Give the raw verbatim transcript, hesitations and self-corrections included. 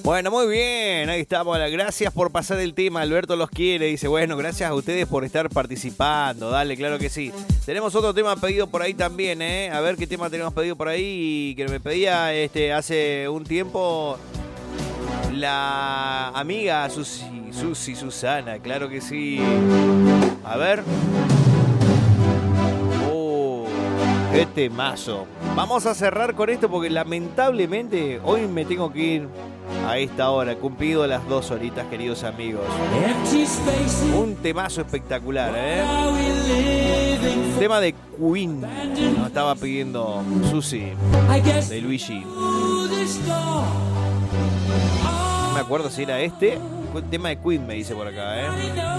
Bueno, muy bien, ahí estamos. Gracias por pasar el tema, Alberto los quiere. Dice, bueno, gracias a ustedes por estar participando. Dale, claro que sí. Tenemos otro tema pedido por ahí también, ¿eh? A ver qué tema tenemos pedido por ahí. Que me pedía este, hace un tiempo la amiga Susi, Susi Susana, claro que sí. A ver. Oh, qué temazo. Vamos a cerrar con esto porque lamentablemente hoy me tengo que ir a esta hora, cumplido las dos horitas, queridos amigos. Un temazo espectacular, ¿eh? Tema de Queen. Nos estaba pidiendo Susi, de Luigi. No me acuerdo si era este. Tema de Queen, me dice por acá, ¿eh?